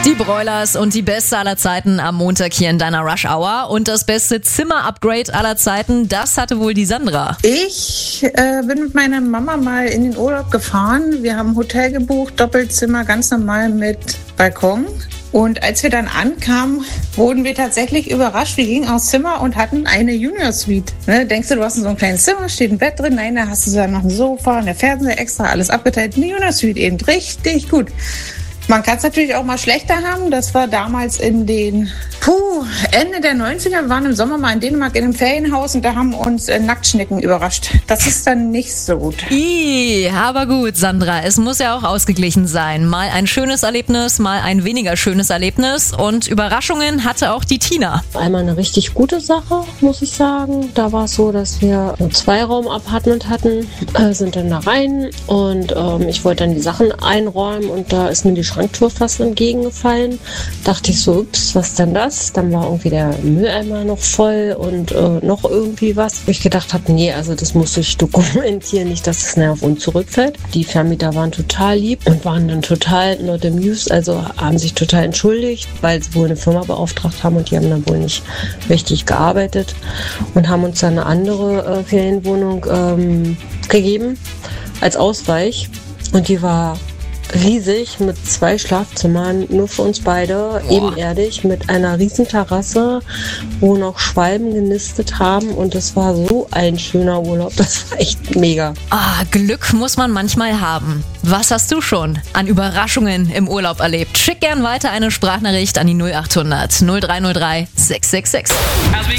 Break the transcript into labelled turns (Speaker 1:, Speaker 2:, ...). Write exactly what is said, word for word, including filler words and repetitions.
Speaker 1: Die Broilers und die beste aller Zeiten am Montag hier in deiner Rush Hour. Und das beste Zimmer-Upgrade aller Zeiten, das hatte wohl die Sandra.
Speaker 2: Ich äh, bin mit meiner Mama mal in den Urlaub gefahren. Wir haben ein Hotel gebucht, Doppelzimmer, ganz normal mit Balkon. Und als wir dann ankamen, wurden wir tatsächlich überrascht. Wir gingen aufs Zimmer und hatten eine Junior Suite. Ne? Denkst du, du hast so ein kleines Zimmer, steht ein Bett drin. Nein, da hast du dann noch ein Sofa, eine Fernseher extra, alles abgeteilt. Eine Junior Suite eben, richtig gut. Man kann es natürlich auch mal schlechter haben. Das war damals in den puh, Ende der neunziger. Wir waren im Sommer mal in Dänemark in einem Ferienhaus und da haben uns äh, Nacktschnecken überrascht. Das ist dann nicht so gut.
Speaker 1: Ih, aber gut, Sandra, es muss ja auch ausgeglichen sein. Mal ein schönes Erlebnis, mal ein weniger schönes Erlebnis. Und Überraschungen hatte auch die Tina.
Speaker 3: Einmal eine richtig gute Sache, muss ich sagen. Da war es so, dass wir ein Zweiraum-Apartment hatten, äh, sind dann da rein und ähm, ich wollte dann die Sachen einräumen und da ist mir die Schranktür fast entgegengefallen. Dachte ich so, ups, was ist denn das? Dann war irgendwie der Mülleimer noch voll und äh, noch irgendwie was. Wo ich gedacht habe, nee, also das muss ich dokumentieren, nicht, dass es nachher auf uns zurückfällt. Die Vermieter waren total lieb und waren dann total not amused, also haben sich total entschuldigt, weil sie wohl eine Firma beauftragt haben und die haben dann wohl nicht richtig gearbeitet und haben uns dann eine andere äh, Ferienwohnung ähm, gegeben als Ausweich und die war riesig mit zwei Schlafzimmern, nur für uns beide, Boah. ebenerdig, mit einer riesen Terrasse, wo noch Schwalben genistet haben und es war so ein schöner Urlaub, das war echt mega.
Speaker 1: Ah, Glück muss man manchmal haben. Was hast du schon an Überraschungen im Urlaub erlebt? Schick gern weiter eine Sprachnachricht an die null acht hundert null drei null drei sechs sechs sechs.